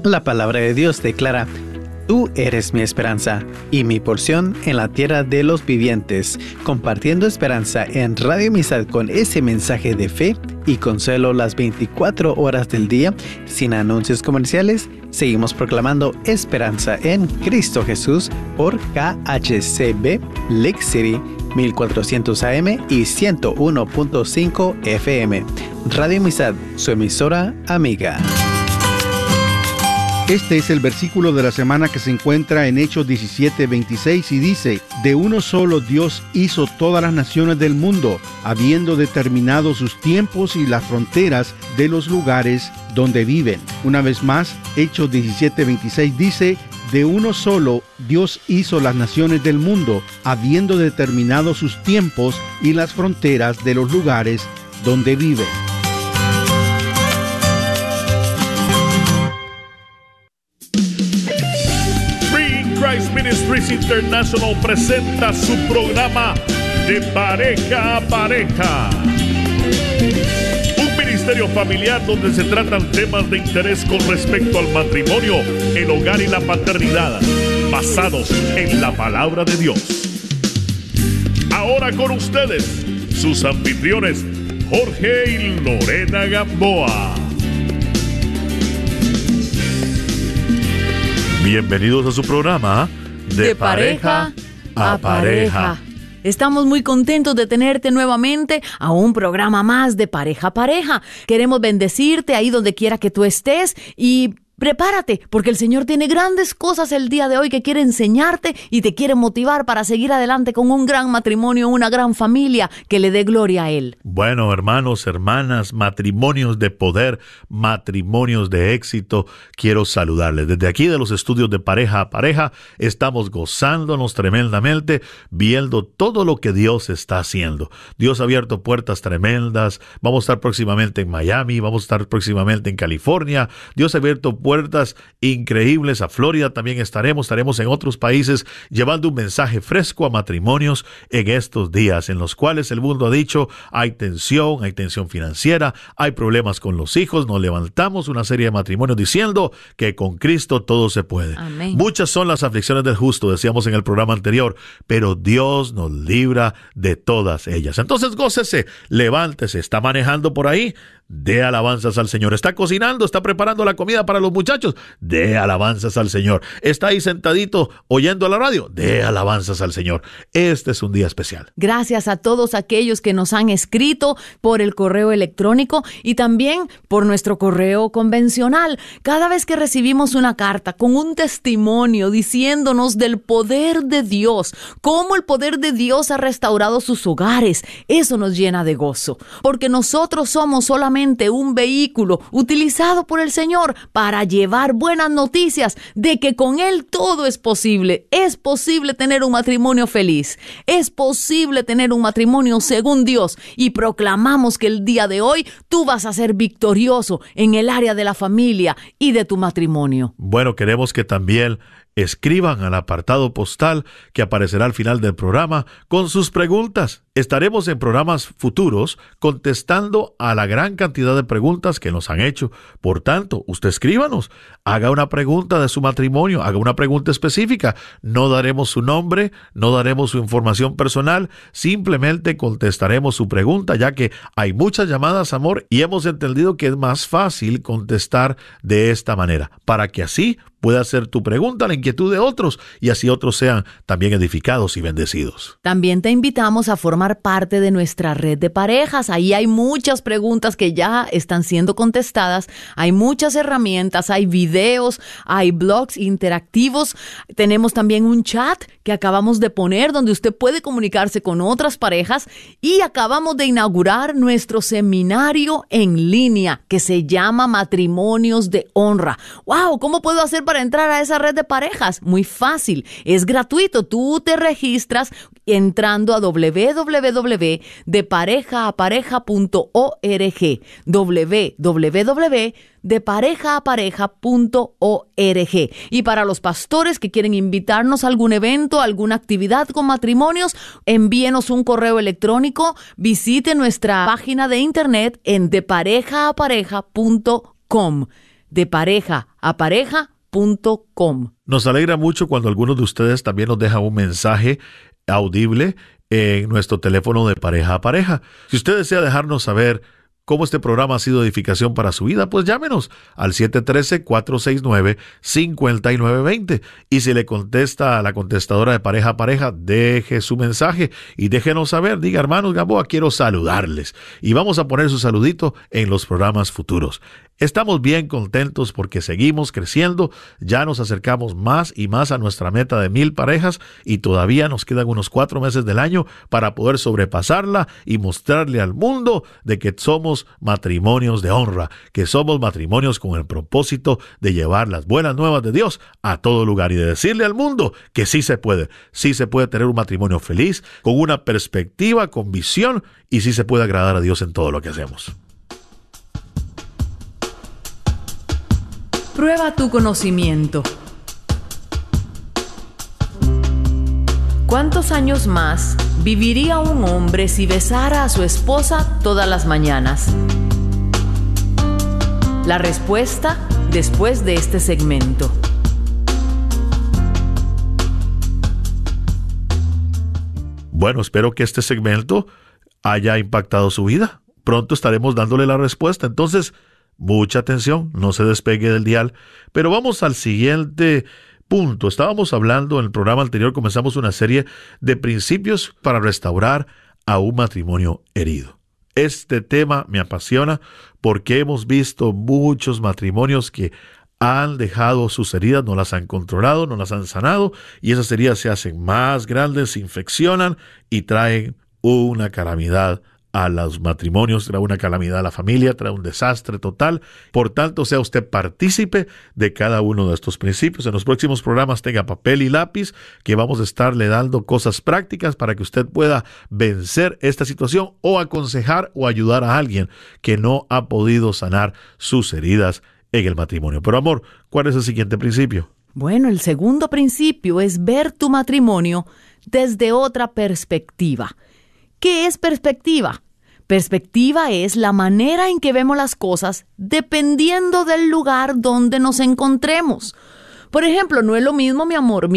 La palabra de Dios declara: Tú eres mi esperanza y mi porción en la tierra de los vivientes, compartiendo esperanza en Radio Amistad con ese mensaje de fe y consuelo las 24 horas del día, sin anuncios comerciales. Seguimos proclamando esperanza en Cristo Jesús por KHCB Lake City 1400 AM y 101.5 FM. Radio Amistad, su emisora amiga. Este es el versículo de la semana que se encuentra en Hechos 17:26 y dice: De uno solo Dios hizo todas las naciones del mundo, habiendo determinado sus tiempos y las fronteras de los lugares donde viven. Una vez más, Hechos 17:26 dice: De uno solo Dios hizo las naciones del mundo, habiendo determinado sus tiempos y las fronteras de los lugares donde viven. Christ Ministries International presenta su programa De Pareja a Pareja. Un ministerio familiar donde se tratan temas de interés con respecto al matrimonio, el hogar y la paternidad, basados en la palabra de Dios. Ahora con ustedes, sus anfitriones, Jorge y Lorena Gamboa. Bienvenidos a su programa De Pareja a Pareja. Estamos muy contentos de tenerte nuevamente a un programa más de Pareja a Pareja. Queremos bendecirte ahí donde quiera que tú estés y prepárate, porque el Señor tiene grandes cosas el día de hoy que quiere enseñarte y te quiere motivar para seguir adelante con un gran matrimonio, una gran familia que le dé gloria a Él. Bueno, hermanos, hermanas, matrimonios de poder, matrimonios de éxito, quiero saludarles. Desde aquí de los estudios de Pareja a Pareja, estamos gozándonos tremendamente, viendo todo lo que Dios está haciendo. Dios ha abierto puertas tremendas. Vamos a estar próximamente en Miami, vamos a estar próximamente en California. Dios ha abierto puertas increíbles a Florida, también estaremos en otros países llevando un mensaje fresco a matrimonios en estos días en los cuales el mundo ha dicho: hay tensión financiera, hay problemas con los hijos. Nos levantamos una serie de matrimonios diciendo que con Cristo todo se puede. Amén. Muchas son las aflicciones del justo, decíamos en el programa anterior, pero Dios nos libra de todas ellas. Entonces gócese, levántese, está manejando por ahí, dé alabanzas al Señor. Está cocinando, está preparando la comida para los muchachos, dé alabanzas al Señor. Está ahí sentadito oyendo la radio, dé alabanzas al Señor. Este es un día especial. Gracias a todos aquellos que nos han escrito por el correo electrónico y también por nuestro correo convencional. Cada vez que recibimos una carta con un testimonio diciéndonos del poder de Dios, cómo el poder de Dios ha restaurado sus hogares, eso nos llena de gozo, porque nosotros somos solamente un vehículo utilizado por el Señor para llevar buenas noticias de que con Él todo es posible. Es posible tener un matrimonio feliz. Es posible tener un matrimonio según Dios. Y proclamamos que el día de hoy tú vas a ser victorioso en el área de la familia y de tu matrimonio. Bueno, queremos que también escriban al apartado postal que aparecerá al final del programa con sus preguntas. Estaremos en programas futuros contestando a la gran cantidad de preguntas que nos han hecho. Por tanto, usted escríbanos, haga una pregunta de su matrimonio, haga una pregunta específica. No daremos su nombre, no daremos su información personal, simplemente contestaremos su pregunta, ya que hay muchas llamadas, amor, y hemos entendido que es más fácil contestar de esta manera, para que así pueda ser tu pregunta la inquietud de otros y así otros sean también edificados y bendecidos. También te invitamos a formar parte de nuestra red de parejas. Ahí hay muchas preguntas que ya están siendo contestadas, hay muchas herramientas, hay videos, hay blogs interactivos. Tenemos también un chat que acabamos de poner donde usted puede comunicarse con otras parejas y acabamos de inaugurar nuestro seminario en línea que se llama Matrimonios de Honra. ¡Wow! ¿Cómo puedo hacer para entrar a esa red de parejas? Muy fácil, es gratuito. Tú te registras entrando a www.deparejaapareja.org www.deparejaapareja.org. Y para los pastores que quieren invitarnos a algún evento, alguna actividad con matrimonios, envíenos un correo electrónico, visite nuestra página de internet en deparejaapareja.com. pareja.com. Nos alegra mucho cuando algunos de ustedes también nos dejan un mensaje audible en nuestro teléfono de Pareja a Pareja. Si usted desea dejarnos saber cómo este programa ha sido edificación para su vida, pues llámenos al 713-469-5920. Y si le contesta a la contestadora de Pareja a Pareja, deje su mensaje y déjenos saber. Diga, hermanos Gamboa, quiero saludarles. Y vamos a poner su saludito en los programas futuros. Estamos bien contentos porque seguimos creciendo, ya nos acercamos más y más a nuestra meta de 1,000 parejas y todavía nos quedan unos 4 meses del año para poder sobrepasarla y mostrarle al mundo de que somos matrimonios de honra, que somos matrimonios con el propósito de llevar las buenas nuevas de Dios a todo lugar y de decirle al mundo que sí se puede tener un matrimonio feliz, con una perspectiva, con visión y sí se puede agradar a Dios en todo lo que hacemos. Prueba tu conocimiento. ¿Cuántos años más viviría un hombre si besara a su esposa todas las mañanas? La respuesta después de este segmento. Bueno, espero que este segmento haya impactado su vida. Pronto estaremos dándole la respuesta. Entonces, mucha atención, no se despegue del dial. Pero vamos al siguiente punto. Estábamos hablando en el programa anterior, comenzamos una serie de principios para restaurar a un matrimonio herido. Este tema me apasiona porque hemos visto muchos matrimonios que han dejado sus heridas, no las han controlado, no las han sanado, y esas heridas se hacen más grandes, se infeccionan y traen una calamidad a los matrimonios, trae una calamidad a la familia, trae un desastre total. Por tanto, sea usted partícipe de cada uno de estos principios. En los próximos programas tenga papel y lápiz, que vamos a estarle dando cosas prácticas para que usted pueda vencer esta situación o aconsejar o ayudar a alguien que no ha podido sanar sus heridas en el matrimonio. Pero amor, ¿cuál es el siguiente principio? Bueno, el segundo principio es ver tu matrimonio desde otra perspectiva. ¿Qué es perspectiva? Perspectiva es la manera en que vemos las cosas dependiendo del lugar donde nos encontremos. Por ejemplo, no es lo mismo, mi amor,